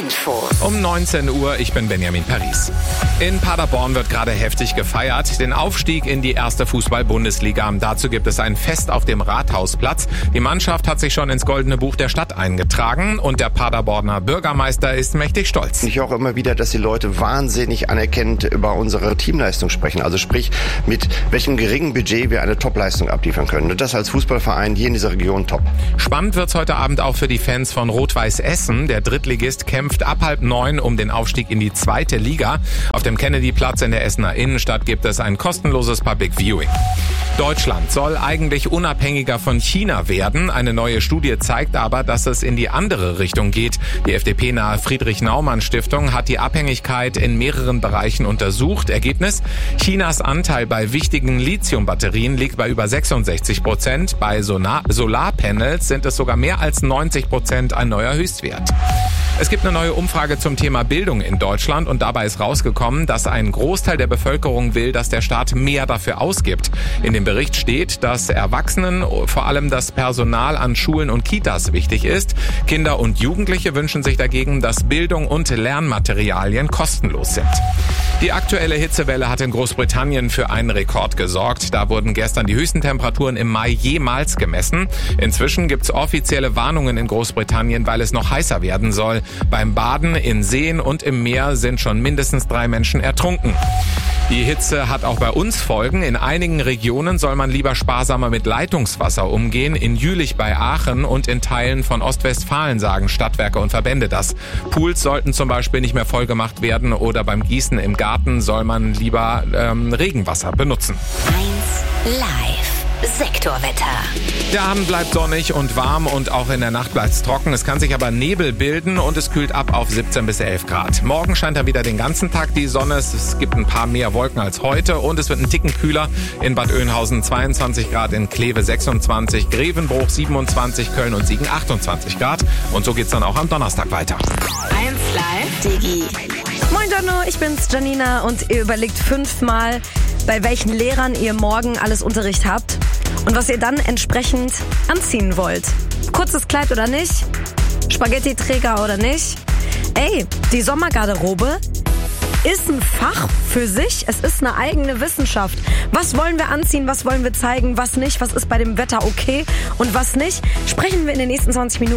Info. Um 19 Uhr, ich bin Benjamin Paris. In Paderborn wird gerade heftig gefeiert. Den Aufstieg in die erste Fußball-Bundesliga. Dazu gibt es ein Fest auf dem Rathausplatz. Die Mannschaft hat sich schon ins Goldene Buch der Stadt eingetragen und der Paderborner Bürgermeister ist mächtig stolz. Ich höre auch immer wieder, dass die Leute wahnsinnig anerkennend über unsere Teamleistung sprechen. Also sprich, mit welchem geringen Budget wir eine Topleistung abliefern können. Und das als Fußballverein hier in dieser Region top. Spannend wird's heute Abend auch für die Fans von Rot-Weiß Essen. Der Drittligist kämpft ab 8:30 um den Aufstieg in die zweite Liga. Auf dem Kennedy-Platz in der Essener Innenstadt gibt es ein kostenloses Public Viewing. Deutschland soll eigentlich unabhängiger von China werden. Eine neue Studie zeigt aber, dass es in die andere Richtung geht. Die FDP-nahe Friedrich-Naumann-Stiftung hat die Abhängigkeit in mehreren Bereichen untersucht. Ergebnis: Chinas Anteil bei wichtigen Lithiumbatterien liegt bei über 66%. Bei Solarpanels sind es sogar mehr als 90%, ein neuer Höchstwert. Es gibt eine neue Umfrage zum Thema Bildung in Deutschland und dabei ist rausgekommen, dass ein Großteil der Bevölkerung will, dass der Staat mehr dafür ausgibt. In dem Bericht steht, dass Erwachsenen, vor allem das Personal an Schulen und Kitas wichtig ist. Kinder und Jugendliche wünschen sich dagegen, dass Bildung und Lernmaterialien kostenlos sind. Die aktuelle Hitzewelle hat in Großbritannien für einen Rekord gesorgt. Da wurden gestern die höchsten Temperaturen im Mai jemals gemessen. Inzwischen gibt's offizielle Warnungen in Großbritannien, weil es noch heißer werden soll. Beim Baden in Seen und im Meer sind schon mindestens 3 Menschen ertrunken. Die Hitze hat auch bei uns Folgen. In einigen Regionen soll man lieber sparsamer mit Leitungswasser umgehen. In Jülich bei Aachen und in Teilen von Ostwestfalen sagen Stadtwerke und Verbände das. Pools sollten zum Beispiel nicht mehr vollgemacht werden oder beim Gießen im Garten soll man lieber Regenwasser benutzen. 1 Live. Sektorwetter. Der Abend bleibt sonnig und warm und auch in der Nacht bleibt es trocken. Es kann sich aber Nebel bilden und es kühlt ab auf 17 bis 11 Grad. Morgen scheint dann wieder den ganzen Tag die Sonne. Es gibt ein paar mehr Wolken als heute und es wird ein Ticken kühler. In Bad Oeynhausen 22 Grad, in Kleve 26, Grevenbruch 27, Köln und Siegen 28 Grad. Und so geht's dann auch am Donnerstag weiter. 1 Live. Digi. Moin Donno, ich bin's Janina und ihr überlegt 5-mal, bei welchen Lehrern ihr morgen alles Unterricht habt und was ihr dann entsprechend anziehen wollt. Kurzes Kleid oder nicht? Spaghetti-Träger oder nicht? Ey, die Sommergarderobe ist ein Fach für sich. Es ist eine eigene Wissenschaft. Was wollen wir anziehen? Was wollen wir zeigen? Was nicht? Was ist bei dem Wetter okay und was nicht? Sprechen wir in den nächsten 20 Minuten